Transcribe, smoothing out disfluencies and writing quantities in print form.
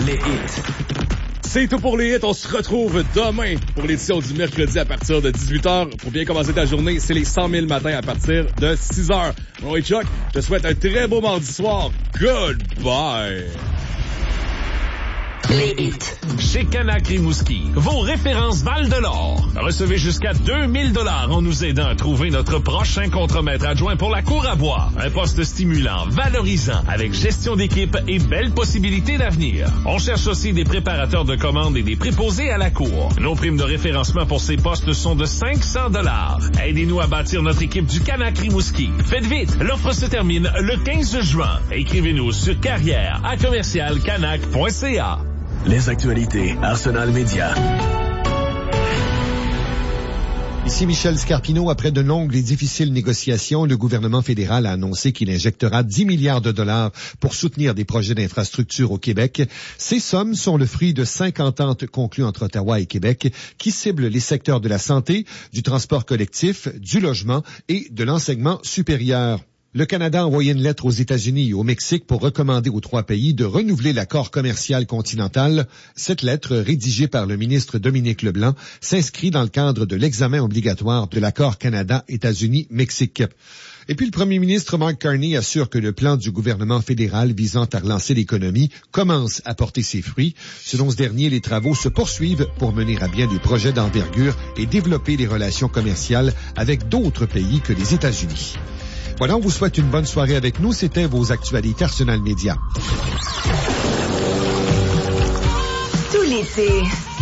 Les hits. C'est tout pour les hits. On se retrouve demain pour l'édition du mercredi à partir de 18h. Pour bien commencer ta journée, c'est les 100 000 matins à partir de 6h. Bon, et Chuck, je te souhaite un très beau mardi soir. Goodbye. Les hits. Chez Canac Rimouski, vos références valent de l'or. Recevez jusqu'à 2000 $ en nous aidant à trouver notre prochain contremaître adjoint pour la cour à bois. Un poste stimulant, valorisant, avec gestion d'équipe et belles possibilités d'avenir. On cherche aussi des préparateurs de commandes et des préposés à la cour. Nos primes de référencement pour ces postes sont de 500 $. Aidez-nous à bâtir notre équipe du Canac Rimouski. Faites vite, l'offre se termine le 15 juin. Écrivez-nous sur carrière@commercialcanac.ca. Les actualités Arsenal Média. Ici Michel Scarpino. Après de longues et difficiles négociations, le gouvernement fédéral a annoncé qu'il injectera 10 milliards de dollars pour soutenir des projets d'infrastructure au Québec. Ces sommes sont le fruit de 5 ententes conclues entre Ottawa et Québec qui ciblent les secteurs de la santé, du transport collectif, du logement et de l'enseignement supérieur. Le Canada a envoyé une lettre aux États-Unis et au Mexique pour recommander aux 3 pays de renouveler l'accord commercial continental. Cette lettre, rédigée par le ministre Dominique Leblanc, s'inscrit dans le cadre de l'examen obligatoire de l'accord Canada-États-Unis-Mexique. Et puis le premier ministre Mark Carney assure que le plan du gouvernement fédéral visant à relancer l'économie commence à porter ses fruits. Selon ce dernier, les travaux se poursuivent pour mener à bien des projets d'envergure et développer des relations commerciales avec d'autres pays que les États-Unis. Voilà, on vous souhaite une bonne soirée avec nous. C'était vos actualités Arsenal Média. Tout l'été,